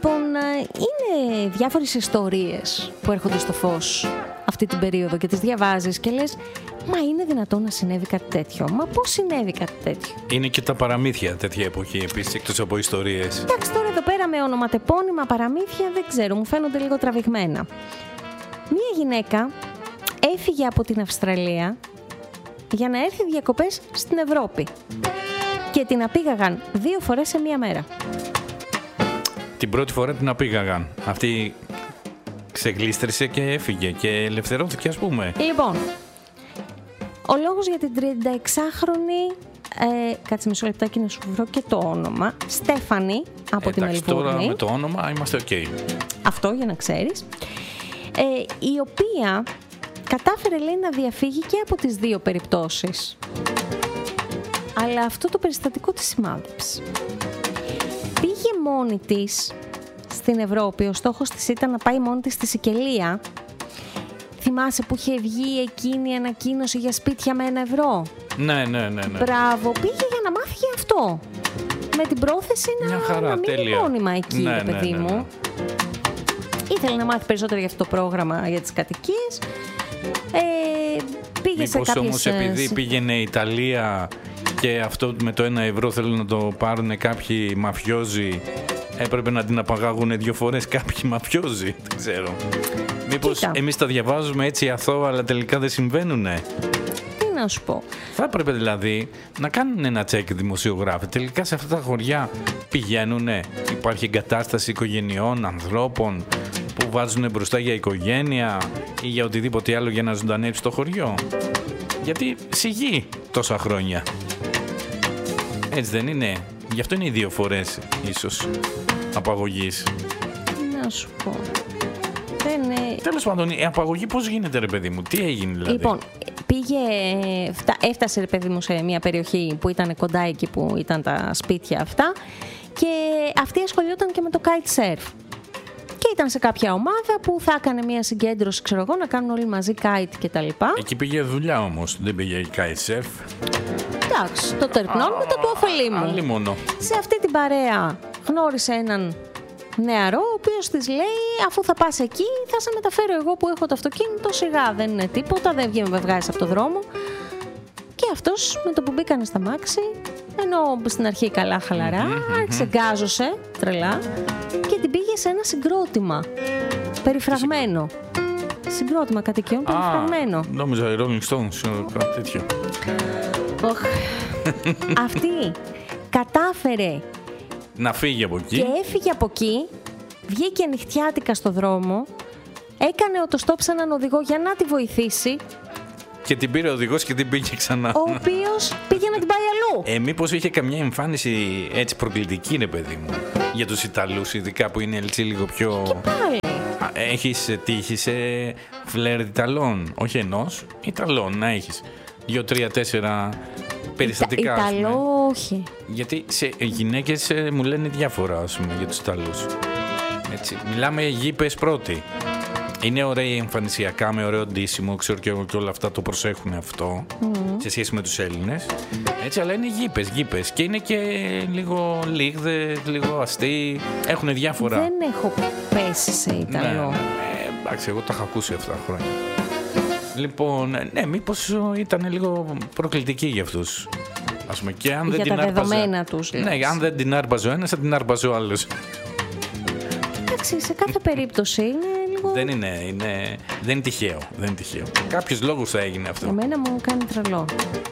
Λοιπόν, είναι διάφορες ιστορίες που έρχονται στο φως αυτή την περίοδο και τις διαβάζεις και λες, μα είναι δυνατόν να συνέβη κάτι τέτοιο? Μα πώς συνέβη κάτι τέτοιο? Είναι και τα παραμύθια τέτοια εποχή επίσης, εκτός από ιστορίες. Εντάξει, τώρα εδώ πέρα με ονοματεπώνυμα παραμύθια δεν ξέρω, μου φαίνονται λίγο τραβηγμένα. Μία γυναίκα έφυγε από την Αυστραλία για να έρθει διακοπές στην Ευρώπη και την απήγαγαν 2 φορές σε μία μέρα. Την πρώτη φορά την απήγαγαν. Αυτή ξεγλίστρησε και έφυγε και ελευθερώθηκε, ας πούμε. Λοιπόν, ο λόγος για την 36χρονη, κάτσε μισό λεπτάκι να σου βρω και το όνομα, Στέφανη από τη Μελβούρνη. Τώρα με το όνομα είμαστε ok. Αυτό για να ξέρεις. Η οποία κατάφερε, λέει, να διαφύγει και από τις 2 περιπτώσεις. Αλλά αυτό το περιστατικό τη σημάδεψε. Πήγε μόνη της στην Ευρώπη, ο στόχος της ήταν να πάει μόνη της στη Σικελία. Θυμάσαι που είχε βγει εκείνη η ανακοίνωση για σπίτια με 1 ευρώ? Ναι. Μπράβο, πήγε για να μάθει και αυτό. Με την πρόθεση να μείνει μόνιμα εκεί, παιδί μου. Ήθελε να μάθει περισσότερο για αυτό το πρόγραμμα για τις κατοικίες. Πήγε μήπως σε κάποιες... όμως επειδή πήγαινε η Ιταλία και αυτό με το 1 ευρώ θέλουν να το πάρουν κάποιοι μαφιόζοι, έπρεπε να την απαγάγουν 2 φορές κάποιοι μαφιόζοι, δεν ξέρω. Μήπως εμείς τα διαβάζουμε έτσι αθώα αλλά τελικά δεν συμβαίνουνε? Τι να σου πω. Θα έπρεπε δηλαδή να κάνουν ένα τσεκ δημοσιογράφοι. Τελικά σε αυτά τα χωριά πηγαίνουνε? Υπάρχει εγκατάσταση οικογενειών, ανθρώπων που βάζουν μπροστά για οικογένεια ή για οτιδήποτε άλλο για να ζωντανέψει το χωριό? Γιατί σιγεί τόσα χρόνια. Έτσι δεν είναι? Γι' αυτό είναι οι 2 φορές ίσως απαγωγής. Τι να σου πω. Τέλος πάντων, η απαγωγή πώς γίνεται, ρε παιδί μου? Τι έγινε δηλαδή? Λοιπόν, έφτασε, ρε παιδί μου, σε μια περιοχή που ήταν κοντά εκεί που ήταν τα σπίτια αυτά και αυτή ασχολιόταν και με το kitesurf. Και ήταν σε κάποια ομάδα που θα έκανε μια συγκέντρωση, ξέρω εγώ, να κάνουν όλοι μαζί kite και τα λοιπά. Εκεί πήγε δουλειά όμως, δεν πήγε kitesurf. Εντάξει, το τερπνών μετά του ωφελή μου. Άλλη μόνο. Σε αυτή την παρέα γνώρισε έναν νεαρό, ο οποίος της λέει, αφού θα πας εκεί θα σε μεταφέρω εγώ που έχω το αυτοκίνητο, σιγά, δεν είναι τίποτα, δεν με βγάζεις από το δρόμο. Και αυτός με το που μπήκανε στα μάξι, ενώ στην αρχή καλά χαλαρά, άρχισε, γκάζωσε τρελά και την πήγε σε ένα συγκρότημα περιφραγμένο. Συγκρότημα κατοικιών περιφραγμένο. Νόμιζα οι Rolling Stones, κάτι τέτοιο. Αυτή κατάφερε να φύγει από εκεί. Και έφυγε από εκεί, βγήκε νυχτιάτικα στο δρόμο, έκανε οτοστόπ σε έναν οδηγό για να τη βοηθήσει. Και την πήρε ο οδηγός και την πήγε ξανά. Ο οποίος πήγε να την πάει αλλού. Μήπως είχε καμιά εμφάνιση έτσι προκλητική, ρε παιδί μου, για τους Ιταλούς, ειδικά που είναι έτσι λίγο πιο... Και πάλι. Έχεις τύχει σε φλερ Ιταλών? Όχι ενός, Ιταλών να έχεις 2, 3, 4 περιστατικά. Ιταλό, όχι. Γιατί σε γυναίκες μου λένε διάφορα, ας πούμε, για τους Ιταλούς. Έτσι, μιλάμε γήπες πρώτοι. Είναι ωραίοι εμφανισιακά, με ωραίο ντύσιμο, ξέρω και όλα αυτά το προσέχουν αυτό σε σχέση με τους Έλληνες. Έτσι, αλλά είναι γήπες και είναι και λίγο λίγδες, λίγο αστεί. Έχουν διάφορα. Δεν έχω πέσει σε Ιταλό. Ναι, εντάξει, εγώ τα έχω ακούσει αυτά τα χρόνια. Λοιπόν, ναι, μήπως ήταν λίγο προκλητική για αυτούς. Ας πούμε, και αν για δεν τα την δεδομένα τους. Ναι, αν δεν την άρπαζε ο ένας, θα την άρπαζε ο άλλος. Εντάξει, σε κάθε περίπτωση είναι λίγο... Δεν είναι τυχαίο. Κάποιος λόγος θα έγινε αυτό. Εμένα μου κάνει τρελό.